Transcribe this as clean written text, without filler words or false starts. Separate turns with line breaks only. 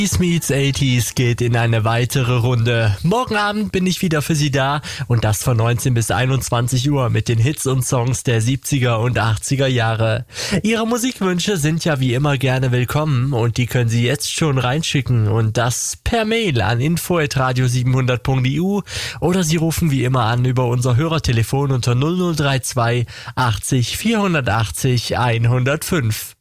Meets 80s geht in eine weitere Runde. Morgen Abend bin ich wieder für Sie da und das von 19 bis 21 Uhr mit den Hits und Songs der 70er und 80er Jahre. Ihre Musikwünsche sind ja wie immer gerne willkommen und die können Sie jetzt schon reinschicken und das per Mail an info@radio700.eu oder Sie rufen wie immer an über unser Hörertelefon unter 0032 80 480 105.